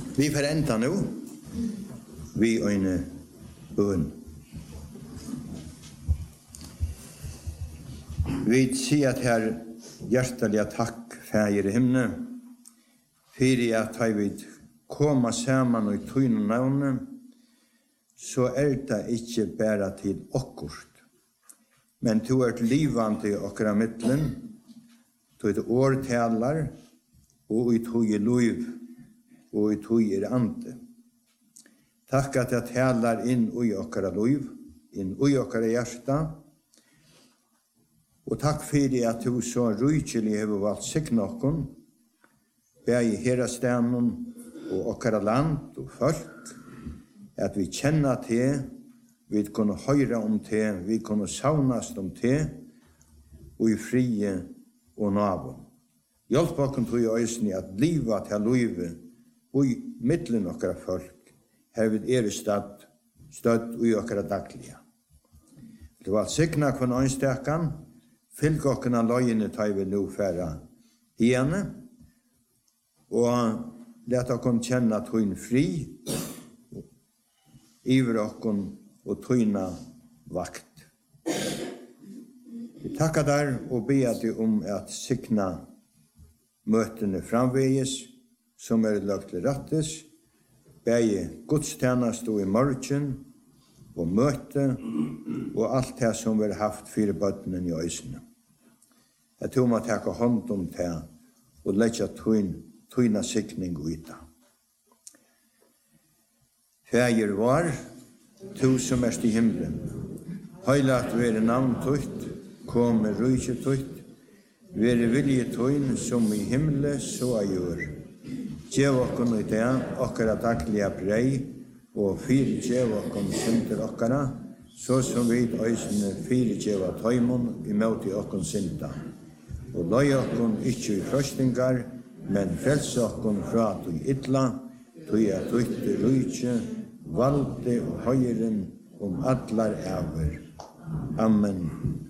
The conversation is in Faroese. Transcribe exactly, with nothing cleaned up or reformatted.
Vi får enda nu. Vi øyne bøn. Vi sier at her hjertelig takk fægir i himne, fyrir at jeg vil komme sammen i tøyne navne, så er det ikke bare til okkurt. Men du er livande i okkara middelen, du er årtalar, og i tøy er liv, og i tøy er ande. Takk at jeg talar inn i okkara liv, inn i okkara hjärta, og takk fyrir at du så rujkjelig hever valgt signa okkon, bæg i herastanen og okkara land og folk, at vi kjenner til, vi kunne høyre om til, vi kunne saunast om til, og i frie og nabo. Hjelp okkon til i øysni at livet til livet, og i middelen okkara folk, her vid er stad, stødd og i okkara daglige. Det var signa kvann øynstekan, fylg okkana løyene tar vi nå færa igjen, og let okkon kjenne tøyn fri, iver okkon og tøyna vakt. Vi takkar der og ber deg om at signa møtene framvegis, som er lagt til rattes, bæge gudstjenest og i morgen, og møte, og alt det som vi har haft fire bøttene i øysene. Jeg tror man takker hånd om det, og letja tøyna sikning ut av. Fægir var, tu som erst i himmelen, høylat være navn tøyt, komme rujtje tøyt, være vilje tøyn som i himmelen så er gjør. Gjev okkon i det, okkara daglige brei, og fyre gjev okkon synder okkara, så som vi øysene fyre gjev av tøymon i møte okkon synda. Og løy okkon ikkje i frøstingar, men frelse okkon fra tøy ytla, tøy er tøyte rujtje, valde og høyren om allar æver. Amen.